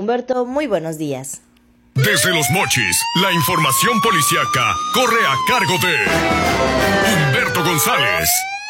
Humberto, muy buenos días. Desde Los Mochis, la información policiaca corre a cargo de Humberto González.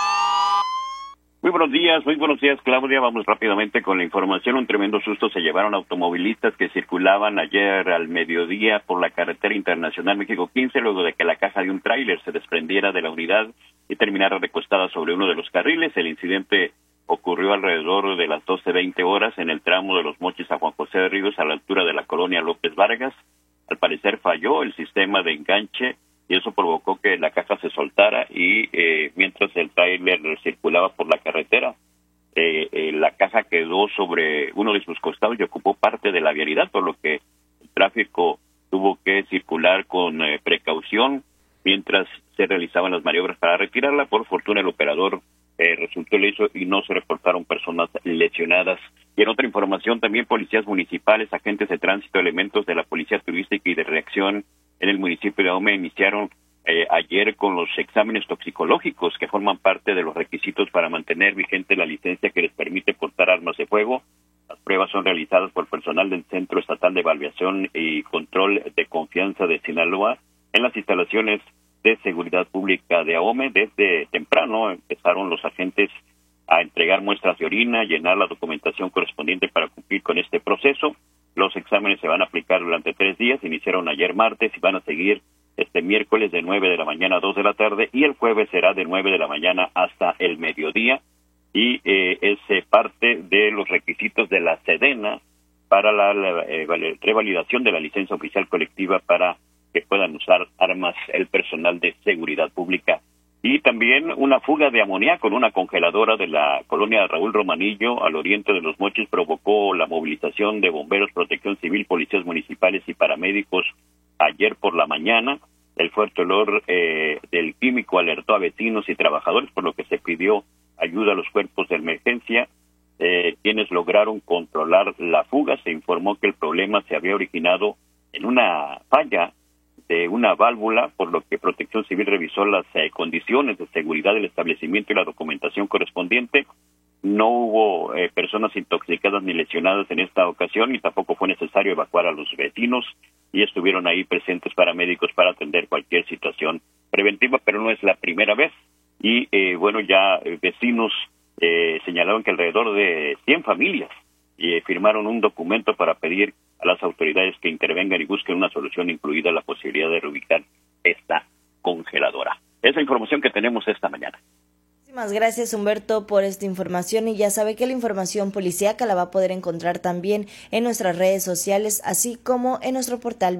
Muy buenos días, Claudia. Vamos rápidamente con la información. Un tremendo susto se llevaron automovilistas que circulaban ayer al mediodía por la carretera internacional México 15, luego de que la caja de un tráiler se desprendiera de la unidad y terminara recostada sobre uno de los carriles. El incidente ocurrió alrededor de las 12:20 horas en el tramo de Los Mochis a Juan José de Ríos, a la altura de la colonia López Vargas. Al parecer falló el sistema de enganche y eso provocó que la caja se soltara y mientras el tráiler circulaba por la carretera, la caja quedó sobre uno de sus costados y ocupó parte de la vialidad, por lo que el tráfico tuvo que circular con precaución mientras se realizaban las maniobras para retirarla. Por fortuna el operador resultó ileso y no se reportaron personas lesionadas. Y en otra información, también policías municipales, agentes de tránsito, elementos de la Policía Turística y de Reacción en el municipio de Ahome iniciaron ayer con los exámenes toxicológicos que forman parte de los requisitos para mantener vigente la licencia que les permite portar armas de fuego. Las pruebas son realizadas por personal del Centro Estatal de Evaluación y Control de Confianza de Sinaloa en las instalaciones de Seguridad Pública de Ahome. Desde temprano empezaron los agentes a entregar muestras de orina, llenar la documentación correspondiente para cumplir con este proceso. Los exámenes se van a aplicar durante 3 días, iniciaron ayer martes y van a seguir este miércoles de 9 de la mañana a 2 de la tarde y el jueves será de 9 de la mañana hasta el mediodía y es parte de los requisitos de la Sedena para la revalidación de la licencia oficial colectiva para que puedan usar armas el personal de seguridad pública. Y también una fuga de amoníaco en una congeladora de la colonia Raúl Romanillo, al oriente de Los Mochis, provocó la movilización de bomberos, protección civil, policías municipales y paramédicos ayer por la mañana. El fuerte olor del químico alertó a vecinos y trabajadores, por lo que se pidió ayuda a los cuerpos de emergencia, quienes lograron controlar la fuga. Se informó que el problema se había originado en una falla de una válvula, por lo que Protección Civil revisó las condiciones de seguridad del establecimiento y la documentación correspondiente. No hubo personas intoxicadas ni lesionadas en esta ocasión y tampoco fue necesario evacuar a los vecinos y estuvieron ahí presentes paramédicos para atender cualquier situación preventiva, pero no es la primera vez. Y ya vecinos señalaron que alrededor de 100 familias firmaron un documento para pedir a las autoridades que intervengan y busquen una solución, incluida la posibilidad de reubicar esta congeladora. Es la información que tenemos esta mañana. Muchísimas gracias, Humberto, por esta información, y ya sabe que la información policíaca la va a poder encontrar también en nuestras redes sociales, así como en nuestro portal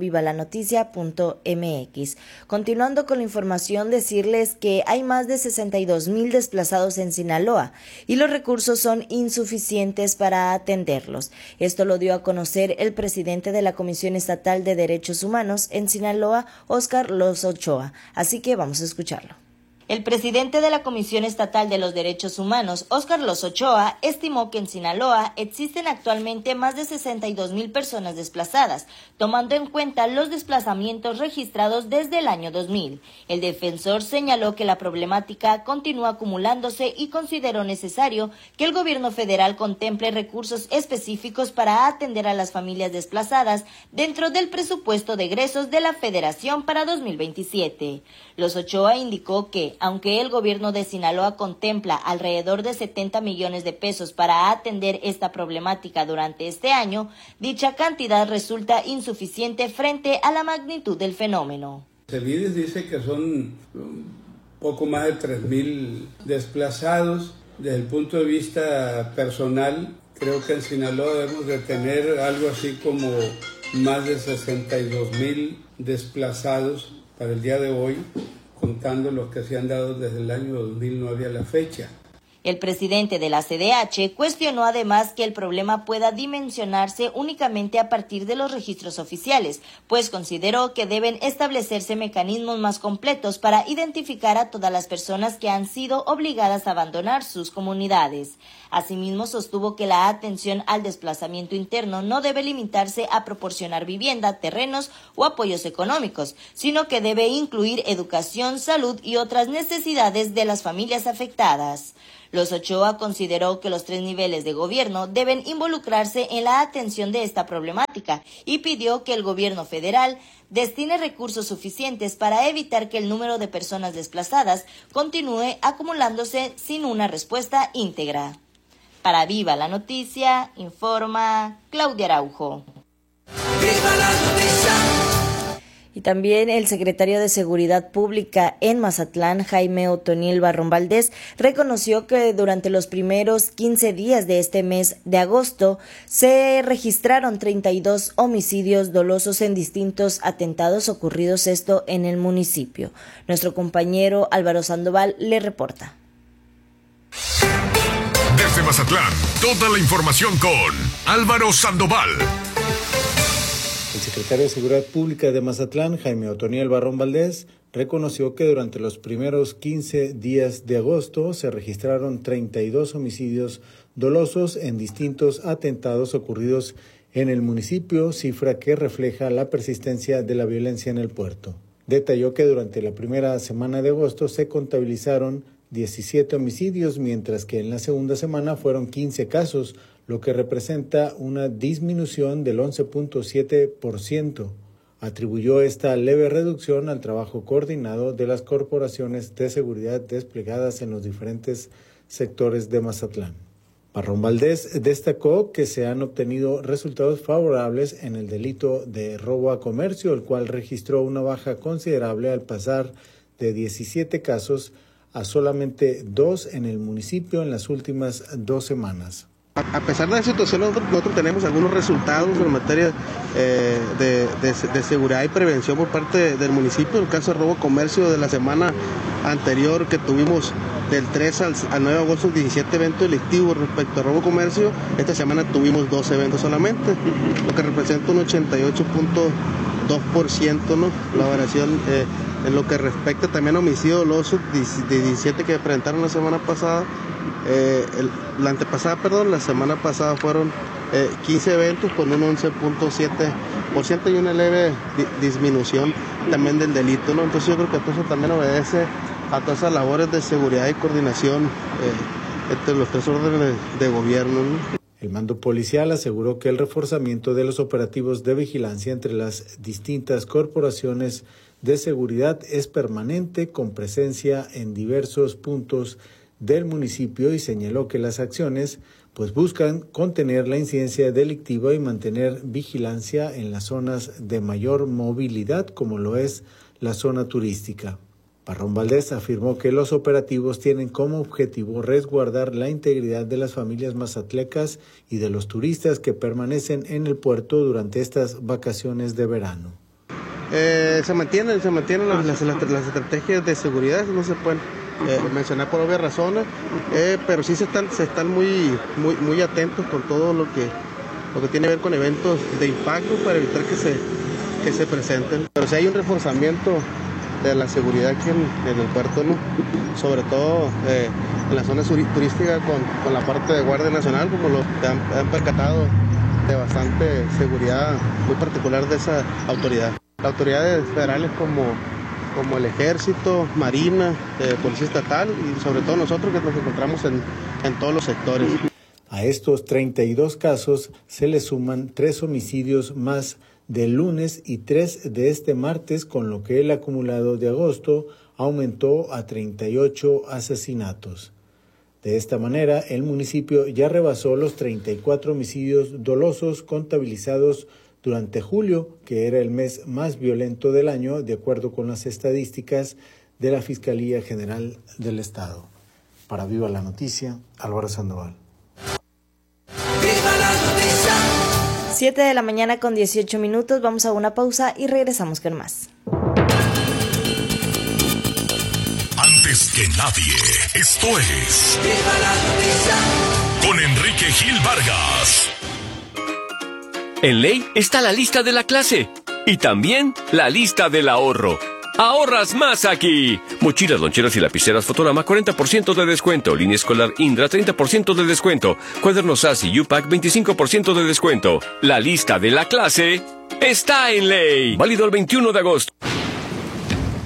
vivalanoticia.mx. Continuando con la información, decirles que hay más de 62,000 desplazados en Sinaloa y los recursos son insuficientes para atenderlos. Esto lo dio a conocer el presidente de la Comisión Estatal de Derechos Humanos en Sinaloa, Óscar Lozo Ochoa. Así que vamos a escucharlo. El presidente de la Comisión Estatal de los Derechos Humanos, Óscar Lozo Ochoa, estimó que en Sinaloa existen actualmente más de 62,000 personas desplazadas, tomando en cuenta los desplazamientos registrados desde el año 2000. El defensor señaló que la problemática continúa acumulándose y consideró necesario que el gobierno federal contemple recursos específicos para atender a las familias desplazadas dentro del presupuesto de egresos de la Federación para 2027. Lozo Ochoa indicó que, aunque el gobierno de Sinaloa contempla alrededor de 70 millones de pesos para atender esta problemática durante este año, dicha cantidad resulta insuficiente frente a la magnitud del fenómeno. El IDES dice que son poco más de 3,000 desplazados. Desde el punto de vista personal, creo que en Sinaloa debemos de tener algo así como más de 62,000 desplazados para el día de hoy, contando los que se han dado desde el año 2009 a la fecha. El presidente de la CDH cuestionó además que el problema pueda dimensionarse únicamente a partir de los registros oficiales, pues consideró que deben establecerse mecanismos más completos para identificar a todas las personas que han sido obligadas a abandonar sus comunidades. Asimismo, sostuvo que la atención al desplazamiento interno no debe limitarse a proporcionar vivienda, terrenos o apoyos económicos, sino que debe incluir educación, salud y otras necesidades de las familias afectadas. Los Ochoa consideró que los 3 niveles de gobierno deben involucrarse en la atención de esta problemática y pidió que el gobierno federal destine recursos suficientes para evitar que el número de personas desplazadas continúe acumulándose sin una respuesta íntegra. Para Viva la Noticia, informa Claudia Araujo. ¡Viva la noticia! Y también el secretario de Seguridad Pública en Mazatlán, Jaime Otoniel Barrón Valdés, reconoció que durante los primeros 15 días de este mes de agosto se registraron 32 homicidios dolosos en distintos atentados ocurridos esto en el municipio. Nuestro compañero Álvaro Sandoval le reporta. Desde Mazatlán, toda la información con Álvaro Sandoval. El secretario de Seguridad Pública de Mazatlán, Jaime Otoniel Barrón Valdés, reconoció que durante los primeros 15 días de agosto se registraron 32 homicidios dolosos en distintos atentados ocurridos en el municipio, cifra que refleja la persistencia de la violencia en el puerto. Detalló que durante la primera semana de agosto se contabilizaron 17 homicidios, mientras que en la segunda semana fueron 15 casos, lo que representa una disminución del 11.7%. Atribuyó esta leve reducción al trabajo coordinado de las corporaciones de seguridad desplegadas en los diferentes sectores de Mazatlán. Barrón Valdés destacó que se han obtenido resultados favorables en el delito de robo a comercio, el cual registró una baja considerable al pasar de 17 casos a solamente 2 en el municipio en las últimas 2 semanas. A pesar de la situación, nosotros tenemos algunos resultados en materia de seguridad y prevención por parte del municipio. En el caso de robo comercio de la semana anterior, que tuvimos del 3 al 9 de agosto 17 eventos delictivos respecto a robo comercio, esta semana tuvimos 2 eventos solamente, lo que representa un 88.2%, ¿no? La variación en lo que respecta también a homicidio doloso de 17 que presentaron la semana pasada. La semana pasada fueron 15 eventos con un 11.7% y una leve disminución también del delito, ¿no? Entonces yo creo que eso también obedece a todas esas labores de seguridad y coordinación entre los 3 órdenes de gobierno, ¿no? El mando policial aseguró que el reforzamiento de los operativos de vigilancia entre las distintas corporaciones de seguridad es permanente, con presencia en diversos puntos del municipio, y señaló que las acciones buscan contener la incidencia delictiva y mantener vigilancia en las zonas de mayor movilidad, como lo es la zona turística. Barrón Valdés afirmó que los operativos tienen como objetivo resguardar la integridad de las familias mazatlecas y de los turistas que permanecen en el puerto durante estas vacaciones de verano. Se mantienen las estrategias de seguridad, no se pueden mencionar por obvias razones, pero sí se están muy atentos con todo lo que tiene que ver con eventos de impacto para evitar que se presenten. Pero sí hay un reforzamiento de la seguridad aquí en el puerto, ¿no? Sobre todo en la zona turística con la parte de Guardia Nacional, como lo han percatado, de bastante seguridad muy particular de esa autoridad. Autoridades federales como el Ejército, Marina, Policía Estatal y sobre todo nosotros que nos encontramos en todos los sectores. A estos 32 casos se le suman 3 homicidios más del lunes y 3 de este martes, con lo que el acumulado de agosto aumentó a 38 asesinatos. De esta manera, el municipio ya rebasó los 34 homicidios dolosos contabilizados durante julio, que era el mes más violento del año, de acuerdo con las estadísticas de la Fiscalía General del Estado. Para Viva la Noticia, Álvaro Sandoval. 7 de la mañana con 18 minutos, vamos a una pausa y regresamos con más. Antes que nadie, esto es Viva la Noticia con Enrique Gil Vargas. En Ley está la lista de la clase y también la lista del ahorro. ¡Ahorras más aquí! Mochilas, loncheras y lapiceras Fotorama, 40% de descuento. Línea escolar Indra, 30% de descuento. Cuadernos SAS y U-Pack, 25% de descuento. La lista de la clase está en Ley. Válido el 21 de agosto.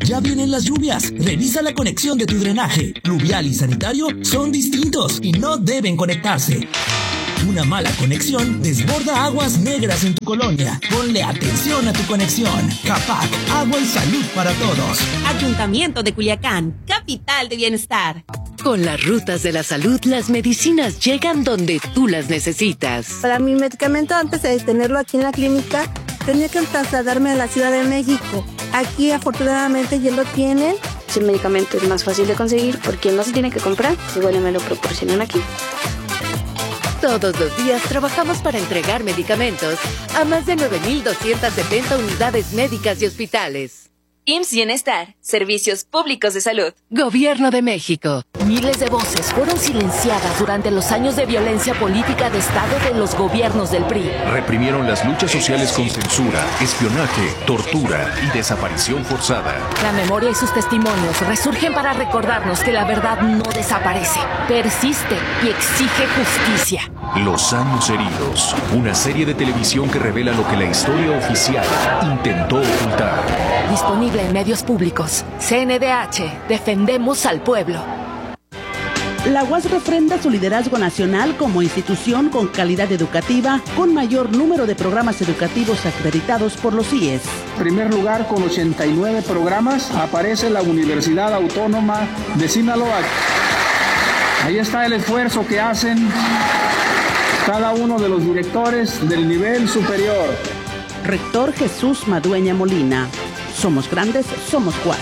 Ya vienen las lluvias. Revisa la conexión de tu drenaje. Pluvial y sanitario son distintos y no deben conectarse. Una mala conexión desborda aguas negras en tu colonia. Ponle atención a tu conexión. CAPAC, agua y salud para todos. Ayuntamiento de Culiacán, capital de bienestar. Con las rutas de la salud, las medicinas llegan donde tú las necesitas. Para mi medicamento, antes de tenerlo aquí en la clínica, tenía que trasladarme a la Ciudad de México. Aquí, afortunadamente, ya lo tienen. El medicamento es más fácil de conseguir porque no se tiene que comprar, igual me lo proporcionan aquí. Todos los días trabajamos para entregar medicamentos a más de 9,270 unidades médicas y hospitales. IMSS Bienestar, Servicios Públicos de Salud. Gobierno de México. Miles de voces fueron silenciadas durante los años de violencia política de Estado de los gobiernos del PRI. Reprimieron las luchas sociales con censura, espionaje, tortura y desaparición forzada. La memoria y sus testimonios resurgen para recordarnos que la verdad no desaparece, persiste y exige justicia. Los años heridos. Una serie de televisión que revela lo que la historia oficial intentó ocultar. Disponible en medios públicos. CNDH. Defendemos al pueblo. La UAS refrenda su liderazgo nacional como institución con calidad educativa, con mayor número de programas educativos acreditados por los CIES. En primer lugar, con 89 programas, aparece la Universidad Autónoma de Sinaloa. Ahí está el esfuerzo que hacen cada uno de los directores del nivel superior. Rector Jesús Madueña Molina. Somos grandes, somos UAS.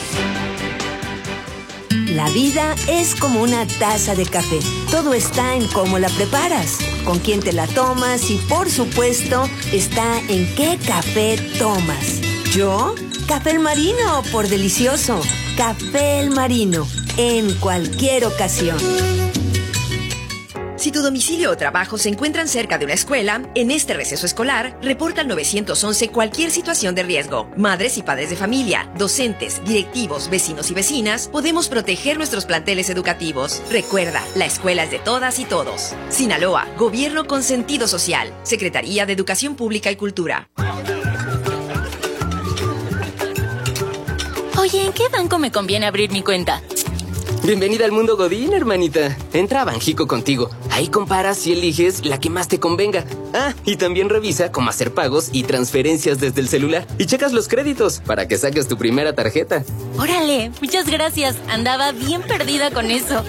La vida es como una taza de café. Todo está en cómo la preparas, con quién te la tomas y, por supuesto, está en qué café tomas. ¿Yo? Café El Marino, por delicioso. Café El Marino, en cualquier ocasión. Si tu domicilio o trabajo se encuentran cerca de una escuela, en este receso escolar, reporta al 911 cualquier situación de riesgo. Madres y padres de familia, docentes, directivos, vecinos y vecinas, podemos proteger nuestros planteles educativos. Recuerda, la escuela es de todas y todos. Sinaloa, Gobierno con sentido social. Secretaría de Educación Pública y Cultura. Oye, ¿en qué banco me conviene abrir mi cuenta? Bienvenida al mundo Godín, hermanita. Entra a Banjico contigo. Ahí comparas y eliges la que más te convenga. Ah, y también revisa cómo hacer pagos y transferencias desde el celular. Y checas los créditos para que saques tu primera tarjeta. Órale, muchas gracias. Andaba bien perdida con eso.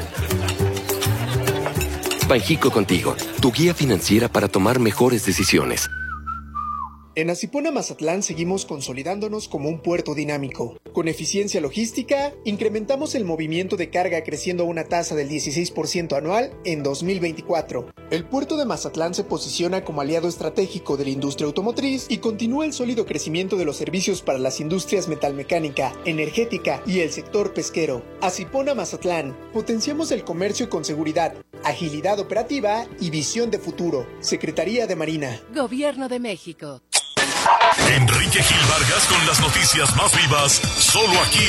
Banjico contigo, tu guía financiera para tomar mejores decisiones. En Acipona Mazatlán seguimos consolidándonos como un puerto dinámico. Con eficiencia logística, incrementamos el movimiento de carga creciendo a una tasa del 16% anual en 2024. El puerto de Mazatlán se posiciona como aliado estratégico de la industria automotriz y continúa el sólido crecimiento de los servicios para las industrias metalmecánica, energética y el sector pesquero. Acipona Mazatlán, potenciamos el comercio con seguridad, agilidad operativa y visión de futuro. Secretaría de Marina. Gobierno de México. Enrique Gil Vargas con las noticias más vivas, solo aquí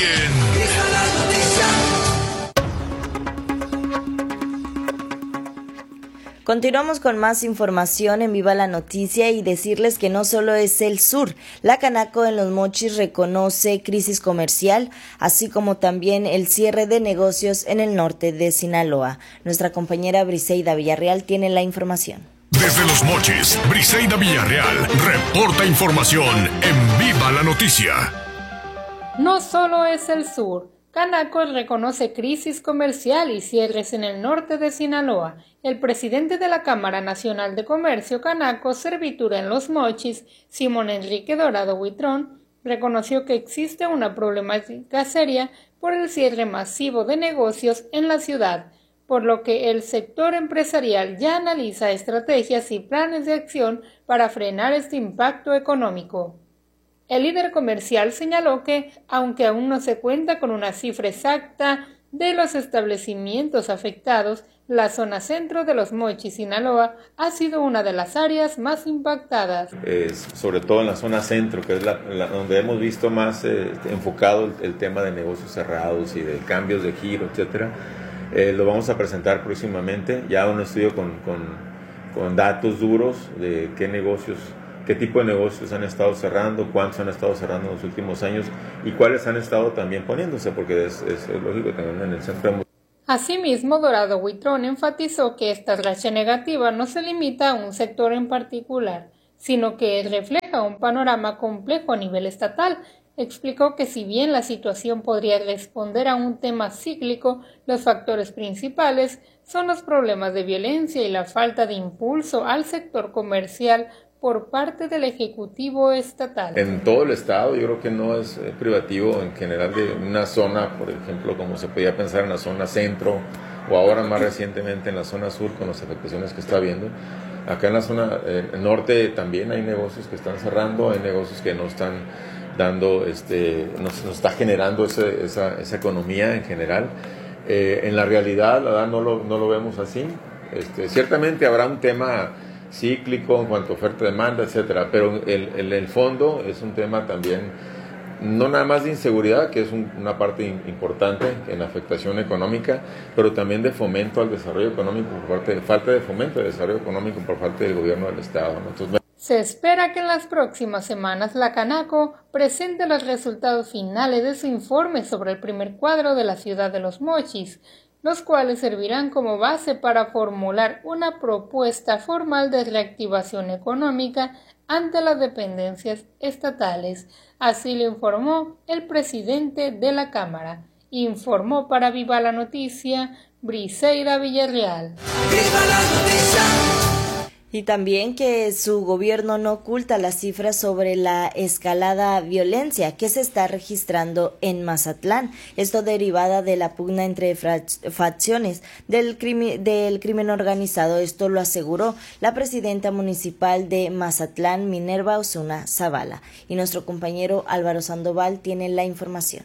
en... Continuamos con más información en Viva la Noticia y decirles que no solo es el sur. La Canaco en Los Mochis reconoce crisis comercial, así como también el cierre de negocios en el norte de Sinaloa. Nuestra compañera Briseida Villarreal tiene la información. Desde Los Mochis, Briseida Villarreal reporta información en Viva la Noticia. No solo es el sur. Canaco reconoce crisis comercial y cierres en el norte de Sinaloa. El presidente de la Cámara Nacional de Comercio Canaco Servitura en Los Mochis, Simón Enrique Dorado Huitrón, reconoció que existe una problemática seria por el cierre masivo de negocios en la ciudad, por lo que el sector empresarial ya analiza estrategias y planes de acción para frenar este impacto económico. El líder comercial señaló que, aunque aún no se cuenta con una cifra exacta de los establecimientos afectados, la zona centro de Los Mochis, Sinaloa, ha sido una de las áreas más impactadas. Sobre todo en la zona centro, que es donde hemos visto más enfocado el tema de negocios cerrados y de cambios de giro, etcétera. Lo vamos a presentar próximamente, ya un estudio con datos duros de qué qué tipo de negocios han estado cerrando, cuántos han estado cerrando en los últimos años y cuáles han estado también poniéndose, porque es lógico también en el centro de... Asimismo, Dorado Huitrón enfatizó que esta racha negativa no se limita a un sector en particular, sino que refleja un panorama complejo a nivel estatal. Explicó que si bien la situación podría responder a un tema cíclico, los factores principales son los problemas de violencia y la falta de impulso al sector comercial por parte del Ejecutivo estatal. En todo el estado, yo creo que no es privativo en general de una zona, por ejemplo, como se podía pensar en la zona centro o ahora más recientemente en la zona sur con las afectaciones que está habiendo. Acá en la zona norte también hay negocios que están cerrando, hay negocios que no están dando, nos está generando esa economía en general. En la realidad, la verdad, no lo vemos así. Ciertamente habrá un tema cíclico en cuanto a oferta-demanda, etcétera, pero el fondo es un tema también, no nada más de inseguridad, que es una parte importante en la afectación económica, pero también de fomento al desarrollo económico falta de fomento de desarrollo económico por parte del gobierno del estado, ¿no? Entonces, se espera que en las próximas semanas la Canaco presente los resultados finales de su informe sobre el primer cuadro de la ciudad de Los Mochis, los cuales servirán como base para formular una propuesta formal de reactivación económica ante las dependencias estatales. Así lo informó el presidente de la Cámara. Informó para Viva la Noticia, Briseida Villarreal. ¡Viva la noticia! Y también que su gobierno no oculta las cifras sobre la escalada violencia que se está registrando en Mazatlán. Esto derivada de la pugna entre facciones del crimen organizado. Esto lo aseguró la presidenta municipal de Mazatlán, Minerva Osuna Zavala. Y nuestro compañero Álvaro Sandoval tiene la información.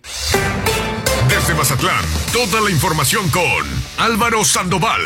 Desde Mazatlán, toda la información con Álvaro Sandoval.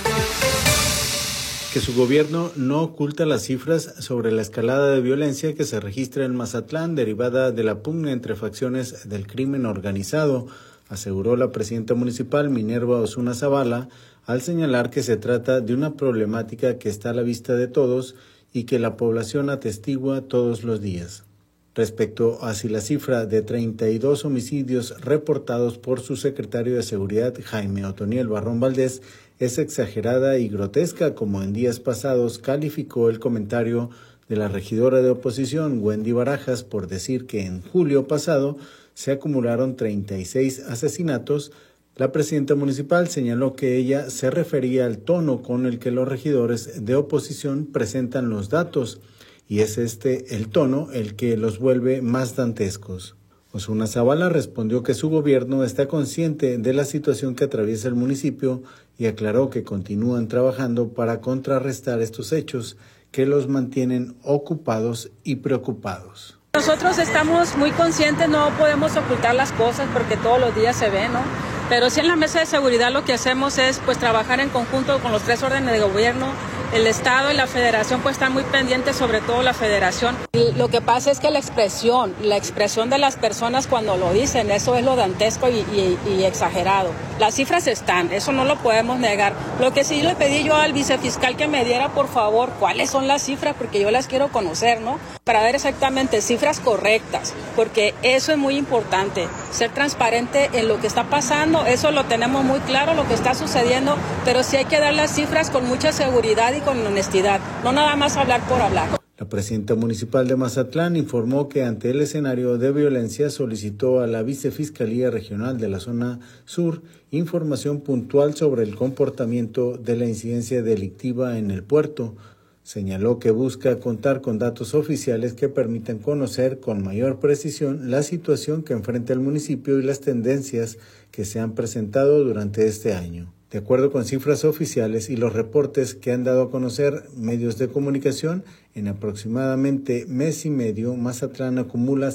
Que su gobierno no oculta las cifras sobre la escalada de violencia que se registra en Mazatlán derivada de la pugna entre facciones del crimen organizado, aseguró la presidenta municipal Minerva Osuna Zavala, al señalar que se trata de una problemática que está a la vista de todos y que la población atestigua todos los días. Respecto a si la cifra de 32 homicidios reportados por su secretario de Seguridad, Jaime Otoniel Barrón Valdés, es exagerada y grotesca, como en días pasados calificó el comentario de la regidora de oposición, Wendy Barajas, por decir que en julio pasado se acumularon 36 asesinatos, la presidenta municipal señaló que ella se refería al tono con el que los regidores de oposición presentan los datos, y es el tono el que los vuelve más dantescos. Osuna Zavala respondió que su gobierno está consciente de la situación que atraviesa el municipio y aclaró que continúan trabajando para contrarrestar estos hechos que los mantienen ocupados y preocupados. Nosotros estamos muy conscientes, no podemos ocultar las cosas porque todos los días se ven, ¿no? Pero sí en la mesa de seguridad lo que hacemos es pues trabajar en conjunto con los 3 órdenes de gobierno. El Estado y la Federación pues están muy pendientes, sobre todo la Federación. Lo que pasa es que la expresión de las personas cuando lo dicen, eso es lo dantesco y exagerado. Las cifras están, eso no lo podemos negar. Lo que sí le pedí yo al vicefiscal que me diera, por favor, cuáles son las cifras, porque yo las quiero conocer, ¿no? Para ver exactamente cifras correctas, porque eso es muy importante, ser transparente en lo que está pasando, eso lo tenemos muy claro, lo que está sucediendo, pero sí hay que dar las cifras con mucha seguridad y con honestidad, no nada más hablar por hablar. La presidenta municipal de Mazatlán informó que ante el escenario de violencia solicitó a la Vicefiscalía Regional de la Zona Sur información puntual sobre el comportamiento de la incidencia delictiva en el puerto. Señaló que busca contar con datos oficiales que permitan conocer con mayor precisión la situación que enfrenta el municipio y las tendencias que se han presentado durante este año. De acuerdo con cifras oficiales y los reportes que han dado a conocer medios de comunicación, en aproximadamente mes y medio, Mazatlán acumula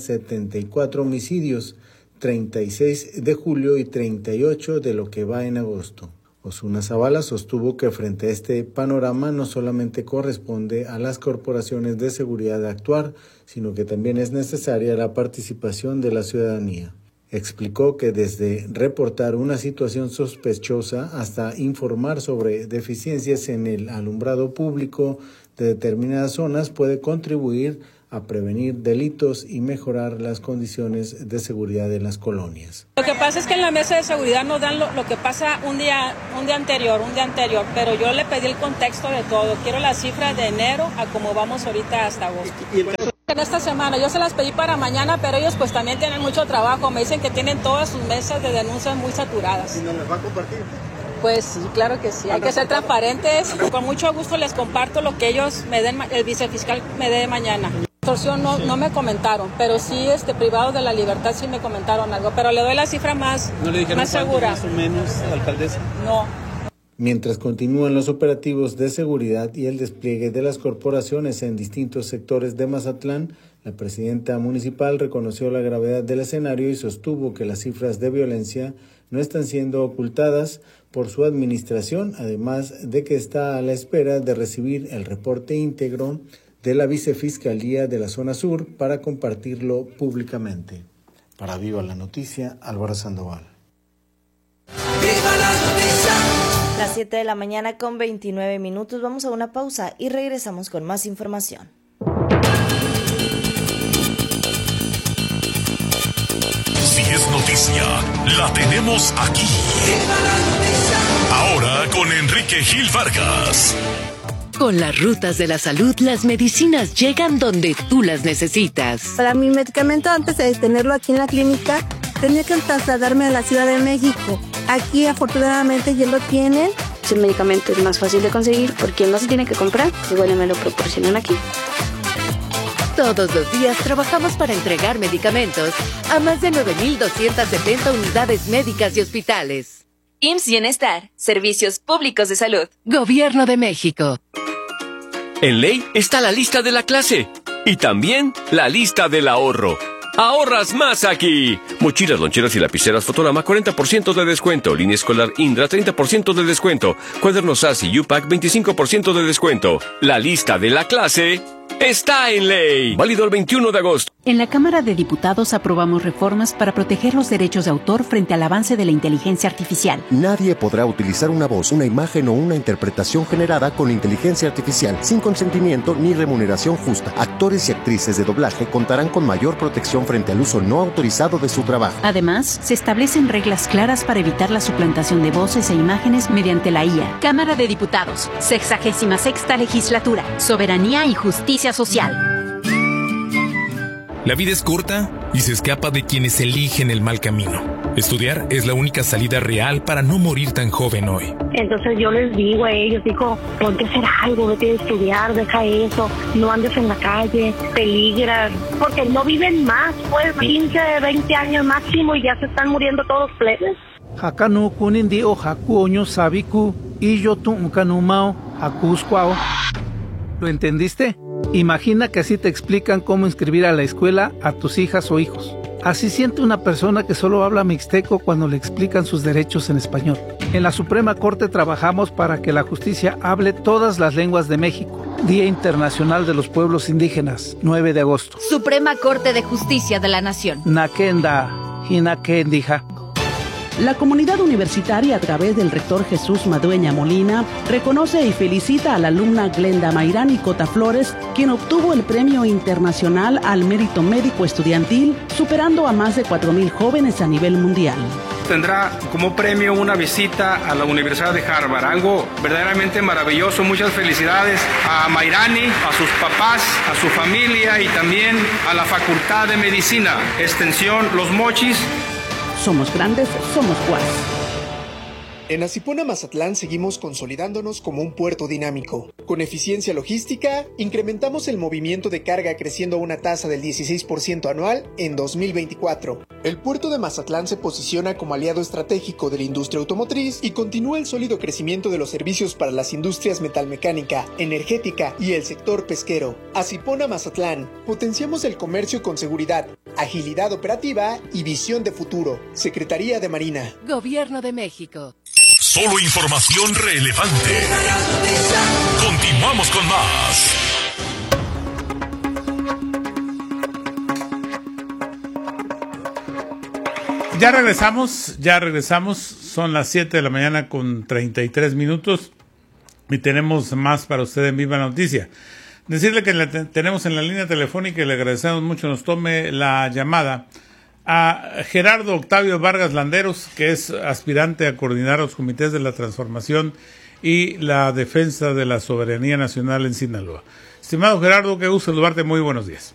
74 homicidios, 36 de julio y 38 de lo que va en agosto. Osuna Zavala sostuvo que frente a este panorama no solamente corresponde a las corporaciones de seguridad actuar, sino que también es necesaria la participación de la ciudadanía. Explicó que desde reportar una situación sospechosa hasta informar sobre deficiencias en el alumbrado público, de determinadas zonas puede contribuir a prevenir delitos y mejorar las condiciones de seguridad en las colonias. Lo que pasa es que en la mesa de seguridad nos dan lo que pasa un día anterior, pero yo le pedí el contexto de todo. Quiero las cifras de enero a cómo vamos ahorita hasta agosto. En esta semana, yo se las pedí para mañana, pero ellos pues también tienen mucho trabajo. Me dicen que tienen todas sus mesas de denuncias muy saturadas. ¿Y nos las va a compartir? Pues sí, claro que sí. Hay que ser transparentes. Con mucho gusto les comparto lo que ellos me den, el vicefiscal me dé mañana. Extorsión no me comentaron, pero sí privados de la libertad sí me comentaron algo. Pero le doy la cifra más, ¿no le dijeron más segura? Más o menos, alcaldesa. No. Mientras continúan los operativos de seguridad y el despliegue de las corporaciones en distintos sectores de Mazatlán, la presidenta municipal reconoció la gravedad del escenario y sostuvo que las cifras de violencia no están siendo ocultadas por su administración, además de que está a la espera de recibir el reporte íntegro de la Vicefiscalía de la Zona Sur para compartirlo públicamente. Para Viva la Noticia, Álvaro Sandoval. ¡Viva la noticia! Las 7 de la mañana con 29 minutos. Vamos a una pausa y regresamos con más información. Si es noticia, la tenemos aquí. ¡Viva la noticia! Ahora con Enrique Gil Vargas. Con las rutas de la salud, las medicinas llegan donde tú las necesitas. Para mi medicamento, antes de tenerlo aquí en la clínica, tenía que trasladarme a la Ciudad de México. Aquí, afortunadamente, ya lo tienen. El medicamento es más fácil de conseguir porque no se tiene que comprar, igual me lo proporcionan aquí. Todos los días trabajamos para entregar medicamentos a más de 9,270 unidades médicas y hospitales. IMSS Bienestar, Servicios Públicos de Salud. Gobierno de México. En ley está la lista de la clase y también la lista del ahorro. ¡Ahorras más aquí! Mochilas, loncheras y lapiceras Fotolama, 40% de descuento. Línea escolar Indra, 30% de descuento. Cuadernos ASI y UPAC, 25% de descuento. La lista de la clase está en ley. Válido el 21 de agosto. En la Cámara de Diputados aprobamos reformas para proteger los derechos de autor frente al avance de la inteligencia artificial. Nadie podrá utilizar una voz, una imagen o una interpretación generada con inteligencia artificial sin consentimiento ni remuneración justa. Actores y actrices de doblaje contarán con mayor protección frente al uso no autorizado de su trabajo. Además, se establecen reglas claras para evitar la suplantación de voces e imágenes mediante la IA. Cámara de Diputados, 66ª Legislatura, Soberanía y Justicia Social. La vida es corta y se escapa de quienes eligen el mal camino. Estudiar es la única salida real para no morir tan joven hoy. Entonces yo les digo a ellos, ponte a hacer algo, vete a estudiar, deja eso, no andes en la calle, peligran, porque no viven más, pues 15, 20 años máximo y ya se están muriendo todos plebes. Hakanu kunindi o haku oño sabiku y yo tu unkanumao hakusquao. ¿Lo entendiste? Imagina que así te explican cómo inscribir a la escuela a tus hijas o hijos. Así siente una persona que solo habla mixteco cuando le explican sus derechos en español. En la Suprema Corte trabajamos para que la justicia hable todas las lenguas de México. Día Internacional de los Pueblos Indígenas, 9 de agosto. Suprema Corte de Justicia de la Nación. Nakenda, Hinakendija. La comunidad universitaria, a través del rector Jesús Madueña Molina, reconoce y felicita a la alumna Glenda Mayrani Cota Flores, quien obtuvo el Premio Internacional al Mérito Médico Estudiantil, superando a más de 4,000 jóvenes a nivel mundial. Tendrá como premio una visita a la Universidad de Harvard, algo verdaderamente maravilloso. Muchas felicidades a Mayrani, a sus papás, a su familia y también a la Facultad de Medicina, Extensión Los Mochis. Somos grandes, somos Guas. En Asipona, Mazatlán, seguimos consolidándonos como un puerto dinámico. Con eficiencia logística, incrementamos el movimiento de carga creciendo a una tasa del 16% anual en 2024. El puerto de Mazatlán se posiciona como aliado estratégico de la industria automotriz y continúa el sólido crecimiento de los servicios para las industrias metalmecánica, energética y el sector pesquero. Asipona, Mazatlán, potenciamos el comercio con seguridad, agilidad operativa y visión de futuro. Secretaría de Marina. Gobierno de México. Solo información relevante. Continuamos con más. Ya regresamos. Son las 7 de la mañana con 33 minutos. y tenemos más para usted en Viva Noticia. Decirle que tenemos en la línea telefónica y le agradecemos mucho nos tome la llamada a Gerardo Octavio Vargas Landeros, que es aspirante a coordinar los comités de la transformación y la defensa de la soberanía nacional en Sinaloa. Estimado Gerardo, qué gusto saludarte, muy buenos días.